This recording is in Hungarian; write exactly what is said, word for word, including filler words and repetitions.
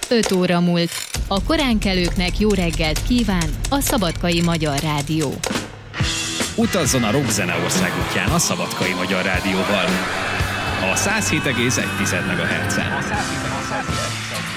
öt óra múlt. A koránkelőknek jó reggelt kíván a Szabadkai Magyar Rádió. Utazzon a rockzene országútján a Szabadkai Magyar Rádióval. A száz hét egész egy megahertzen.